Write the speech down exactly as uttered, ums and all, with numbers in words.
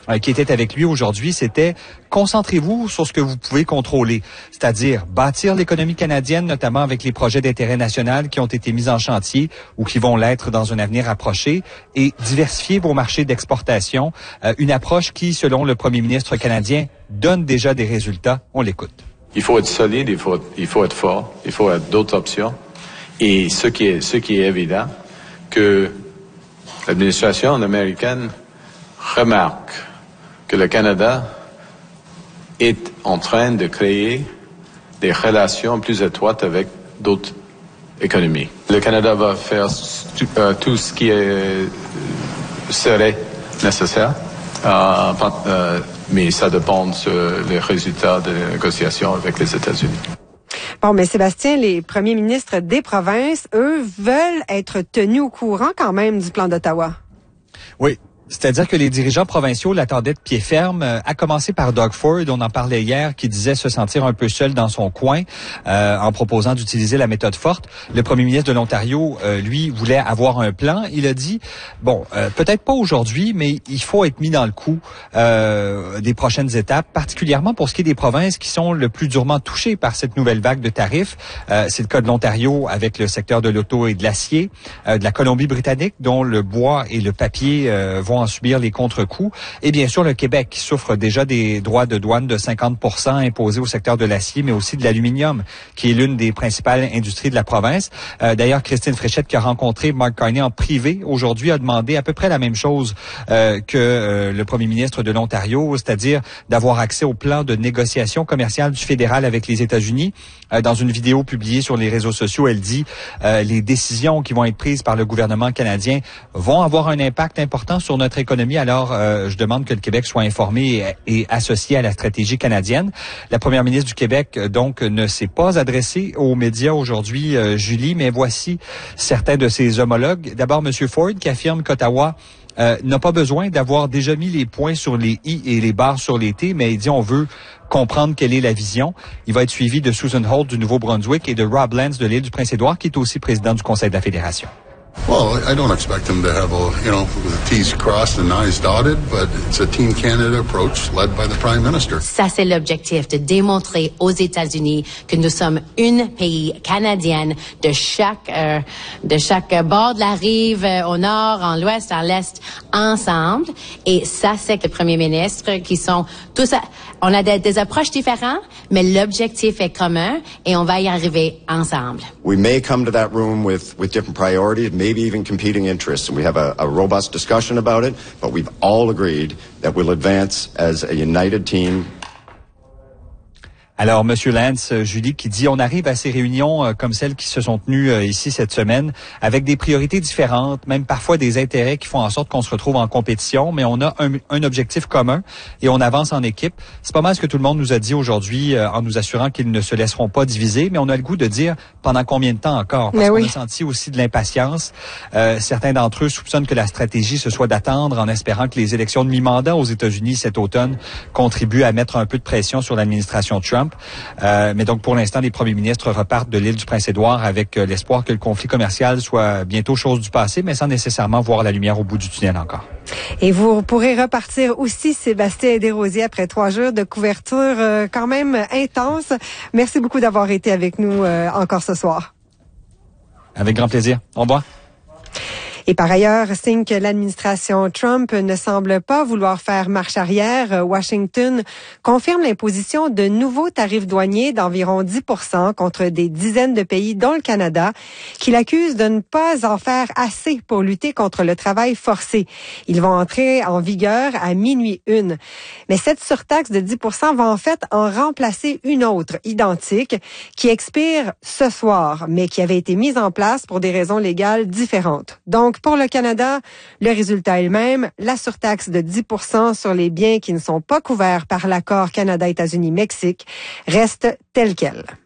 euh, qui était avec lui aujourd'hui, c'était « Concentrez-vous sur ce que vous pouvez contrôler », c'est-à-dire bâtir l'économie canadienne, notamment avec les projets d'intérêt national qui ont été mis en chantier ou qui vont l'être dans un avenir approché, et diversifier vos marchés d'exportation, euh, une approche qui, selon le premier ministre canadien, donne déjà des résultats. On l'écoute. Il faut être solide, il faut, il faut être fort, il faut être d'autres options. Et ce qui est, ce qui est évident, que l'administration américaine remarque que le Canada est en train de créer des relations plus étroites avec d'autres économies. Le Canada va faire euh, tout ce qui est, serait nécessaire, euh, euh, mais ça dépend sur les résultats des négociations avec les États-Unis. Bon, mais Sébastien, les premiers ministres des provinces, eux, veulent être tenus au courant quand même du plan d'Ottawa. Oui. C'est-à-dire que les dirigeants provinciaux l'attendaient de pied ferme, à commencer par Doug Ford, on en parlait hier, qui disait se sentir un peu seul dans son coin euh, en proposant d'utiliser la méthode forte. Le premier ministre de l'Ontario, euh, lui, voulait avoir un plan. Il a dit, bon, euh, peut-être pas aujourd'hui, mais il faut être mis dans le coup euh, des prochaines étapes, particulièrement pour ce qui est des provinces qui sont le plus durement touchées par cette nouvelle vague de tarifs. Euh, c'est le cas de l'Ontario avec le secteur de l'auto et de l'acier, euh, de la Colombie-Britannique, dont le bois et le papier euh, vont en subir les contre-coups. Et bien sûr, le Québec qui souffre déjà des droits de douane de cinquante pour cent imposés au secteur de l'acier, mais aussi de l'aluminium, qui est l'une des principales industries de la province. Euh, d'ailleurs, Christine Fréchette, qui a rencontré Mark Carney en privé aujourd'hui, a demandé à peu près la même chose euh, que euh, le premier ministre de l'Ontario, c'est-à-dire d'avoir accès au plan de négociation commerciale du fédéral avec les États-Unis. Euh, dans une vidéo publiée sur les réseaux sociaux, elle dit euh, les décisions qui vont être prises par le gouvernement canadien vont avoir un impact important sur notre économie. Alors, euh, je demande que le Québec soit informé et, et associé à la stratégie canadienne. La première ministre du Québec, donc, ne s'est pas adressée aux médias aujourd'hui, euh, Julie, mais voici certains de ses homologues. D'abord, M. Ford, qui affirme qu'Ottawa euh, n'a pas besoin d'avoir déjà mis les points sur les i et les barres sur les t, mais il dit on veut comprendre quelle est la vision. Il va être suivi de Susan Holt du Nouveau-Brunswick et de Rob Lance de l'île du Prince-Édouard, qui est aussi président du Conseil de la Fédération. Well, I don't expect them to have a, you know, the T's crossed and I's dotted, but it's a Team Canada approach led by the Prime Minister. Ça, c'est l'objectif, de démontrer aux États-Unis que nous sommes une pays canadienne de chaque, euh, de chaque bord de la rive, euh, au nord, en l'ouest, en l'est, ensemble. Et ça, c'est que le premier ministre qui sont tous, à, on a des, des approches différentes, mais l'objectif est commun et on va y arriver ensemble. We may come to that room with, with different priorities, maybe even competing interests, and we have a, a robust discussion about it, but we've all agreed that we'll advance as a united team. Alors, Monsieur Lance, Julie, qui dit, on arrive à ces réunions euh, comme celles qui se sont tenues euh, ici cette semaine, avec des priorités différentes, même parfois des intérêts qui font en sorte qu'on se retrouve en compétition, mais on a un, un objectif commun et on avance en équipe. C'est pas mal ce que tout le monde nous a dit aujourd'hui euh, en nous assurant qu'ils ne se laisseront pas diviser, mais on a le goût de dire pendant combien de temps encore, parce qu'on oui. a senti aussi de l'impatience. Euh, certains d'entre eux soupçonnent que la stratégie ce soit d'attendre en espérant que les élections de mi-mandat aux États-Unis cet automne contribuent à mettre un peu de pression sur l'administration Trump. Euh, mais donc, pour l'instant, les premiers ministres repartent de l'île du Prince-Édouard avec euh, l'espoir que le conflit commercial soit bientôt chose du passé, mais sans nécessairement voir la lumière au bout du tunnel encore. Et vous pourrez repartir aussi, Sébastien Desrosiers, après trois jours de couverture euh, quand même intense. Merci beaucoup d'avoir été avec nous euh, encore ce soir. Avec grand plaisir. Au revoir. Et par ailleurs, signe que l'administration Trump ne semble pas vouloir faire marche arrière, Washington confirme l'imposition de nouveaux tarifs douaniers d'environ dix pour cent contre des dizaines de pays, dont le Canada, qui l'accusent de ne pas en faire assez pour lutter contre le travail forcé. Ils vont entrer en vigueur à minuit une. Mais cette surtaxe de dix pour cent va en fait en remplacer une autre, identique, qui expire ce soir, mais qui avait été mise en place pour des raisons légales différentes. Donc, pour le Canada, le résultat est le même. La surtaxe de dix pour cent sur les biens qui ne sont pas couverts par l'accord Canada-États-Unis-Mexique reste telle quelle.